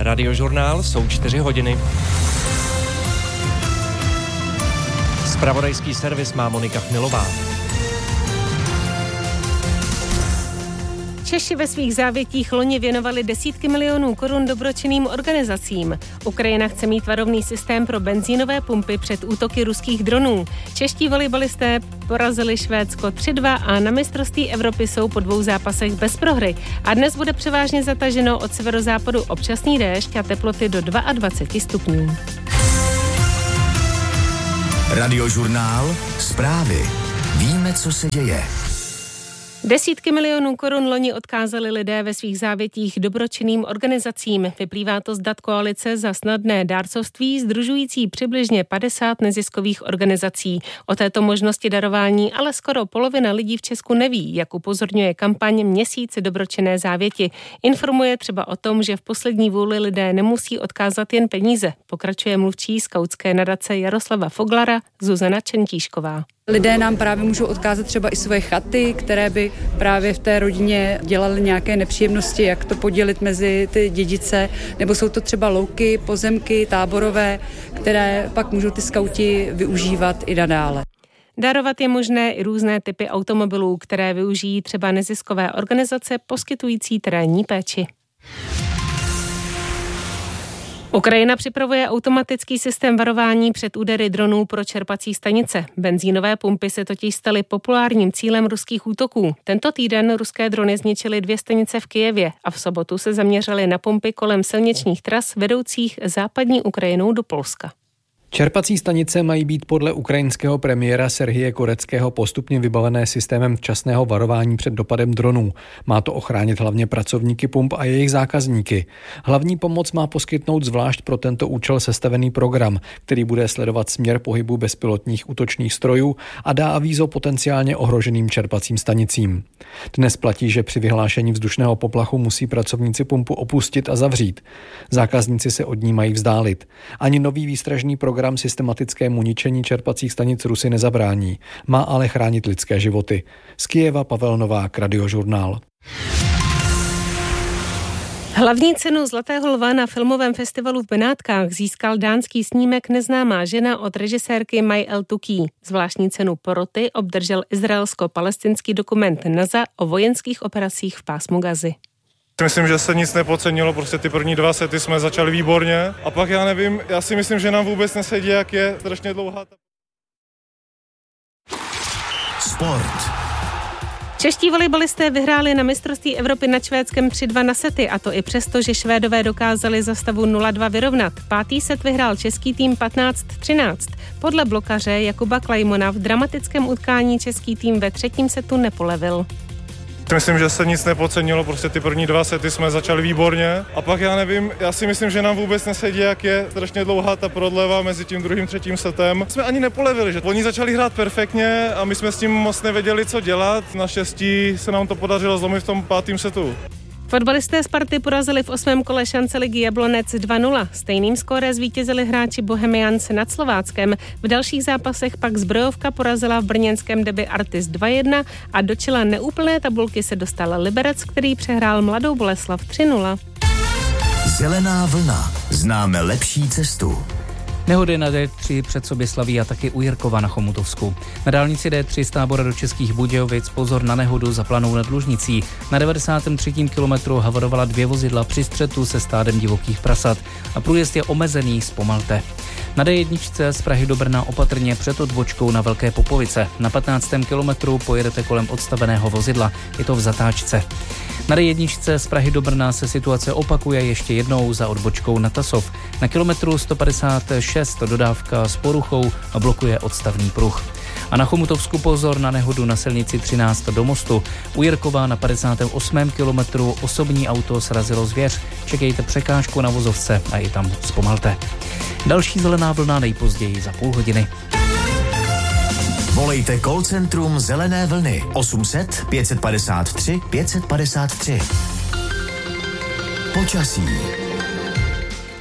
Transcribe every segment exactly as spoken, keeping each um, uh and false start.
Radiožurnál, jsou čtyři hodiny. Zpravodajský servis má Monika Chmilová. Češi ve svých závětích loni věnovali desítky milionů korun dobročinným organizacím. Ukrajina chce mít varovný systém pro benzínové pumpy před útoky ruských dronů. Čeští volejbalisté porazili Švédsko tři dva a na mistrovství Evropy jsou po dvou zápasech bez prohry. A dnes bude převážně zataženo od severozápadu občasný déšť a teploty do dvacet dva stupňů. Radiožurnál, zprávy. Víme, co se děje. Desítky milionů korun loni odkázali lidé ve svých závětích dobročinným organizacím. Vyplývá to z dat koalice za snadné dárcovství, sdružující přibližně padesát neziskových organizací. O této možnosti darování ale skoro polovina lidí v Česku neví, jak upozorňuje kampaň Měsíc dobročinné závěti. Informuje třeba o tom, že v poslední vůli lidé nemusí odkázat jen peníze. Pokračuje mluvčí skautské nadace Jaroslava Foglara Zuzana Čentíšková. Lidé nám právě můžou odkázat třeba i svoje chaty, které by právě v té rodině dělaly nějaké nepříjemnosti, jak to podělit mezi ty dědice, nebo jsou to třeba louky, pozemky, táborové, které pak můžou ty skauti využívat i nadále. Darovat je možné i různé typy automobilů, které využijí třeba neziskové organizace poskytující terénní péči. Ukrajina připravuje automatický systém varování před údery dronů pro čerpací stanice. Benzínové pumpy se totiž staly populárním cílem ruských útoků. Tento týden ruské drony zničily dvě stanice v Kyjevě a v sobotu se zaměřily na pumpy kolem silničních tras vedoucích západní Ukrajinou do Polska. Čerpací stanice mají být podle ukrajinského premiéra Serhije Koreckého postupně vybavené systémem včasného varování před dopadem dronů. Má to ochránit hlavně pracovníky pump a jejich zákazníky. Hlavní pomoc má poskytnout zvlášť pro tento účel sestavený program, který bude sledovat směr pohybu bezpilotních útočných strojů a dá avízo potenciálně ohroženým čerpacím stanicím. Dnes platí, že při vyhlášení vzdušného poplachu musí pracovníci pumpu opustit a zavřít. Zákazníci se od ní mají vzdálit. Ani nový výstražný program Program systematickému ničení čerpacích stanic Rusy nezabrání. Má ale chránit lidské životy. Z Kyjeva Pavel Novák, Radiožurnál. Hlavní cenu Zlatého lva na filmovém festivalu v Benátkách získal dánský snímek Neznámá žena od režisérky May El-Tuki. Zvláštní cenu poroty obdržel izraelsko-palestinský dokument Naza o vojenských operacích v pásmu Gazy. Myslím, že se nic nepodcenilo, prostě ty první dva sety jsme začali výborně a pak já nevím, já si myslím, že nám vůbec nesedí, jak je strašně dlouhá ta... Sport. Čeští volejbalisté vyhráli na mistrovství Evropy nad Švédskem tři dva na sety, a to i přesto, že Švédové dokázali za stavu nula dva vyrovnat. Pátý set vyhrál český tým patnáct třináct. Podle blokaře Jakuba Klajmona v dramatickém utkání český tým ve třetím setu nepolevil. Myslím, že se nic nepodcenilo, prostě ty první dva sety jsme začali výborně a pak já nevím, já si myslím, že nám vůbec nesedí, jak je strašně dlouhá ta prodleva mezi tím druhým třetím setem. Jsme ani nepolevili, že oni začali hrát perfektně a my jsme s tím moc nevěděli, co dělat. Naštěstí se nám to podařilo zlomit v tom pátém setu. Fotbalisté Sparty porazili v osmém kole šance ligy Jablonec dva nula. Stejným skóre zvítězili hráči Bohemians nad Slováckem. V dalších zápasech pak Zbrojovka porazila v brněnském derby Artis dva jedna a do čela neúplné tabulky se dostal Liberec, který přehrál Mladou Boleslav tři nula. Zelená vlna. Známe lepší cestu. Nehody na D tři před Soběslaví a taky u Jirkova na Chomutovsku. Na dálnici D tři z Tábora do Českých Budějovic pozor na nehodu za Planou nad Lužnicí. Na devadesátém třetím kilometru havarovala dvě vozidla při střetu se stádem divokých prasat a průjezd je omezený, zpomalte. Na D jedna z Prahy do Brna opatrně před odbočkou na Velké Popovice. Na patnáctém kilometru pojedete kolem odstaveného vozidla, je to v zatáčce. Na D jedna z Prahy do Brna se situace opakuje ještě jednou za odbočkou na Tasov. Na kilometru sto padesát šest dodávka s poruchou a blokuje odstavný pruh. A na Chomutovsku pozor na nehodu na silnici třináct do Mostu. U Jirkova na padesátém osmém kilometru osobní auto srazilo zvěř. Čekejte překážku na vozovce a i tam zpomalte. Další zelená vlna nejpozději za půl hodiny. Volejte call centrum Zelené vlny osm set pět padesát tři pět padesát tři. Počasí.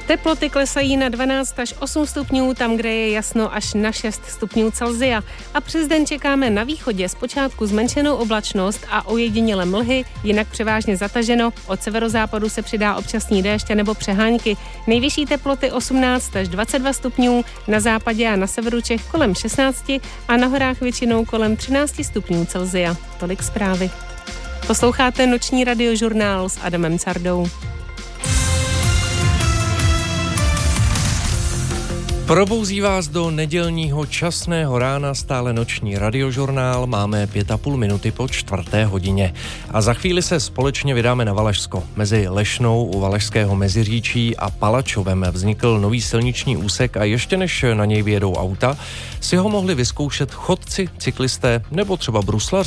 Teploty klesají na dvanáct až osm stupňů, tam, kde je jasno, až na šest stupňů Celsia. A přes den čekáme na východě zpočátku zmenšenou oblačnost a ojediněle mlhy, jinak převážně zataženo. Od severozápadu se přidá občasný déšť nebo přehánky. Nejvyšší teploty osmnáct až dvacet dva stupňů, na západě a na severu Čech kolem šestnáct a na horách většinou kolem třináct stupňů Celsia. Tolik zprávy. Posloucháte noční radiožurnál s Adamem Cardou. Probouzí vás do nedělního časného rána stále noční radiožurnál, máme pět a půl minuty po čtvrté hodině. A za chvíli se společně vydáme na Valašsko. Mezi Lešnou u Valašského Meziříčí a Palačovem vznikl nový silniční úsek a ještě než na něj vyjedou auta, si ho mohli vyzkoušet chodci, cyklisté nebo třeba bruslaři.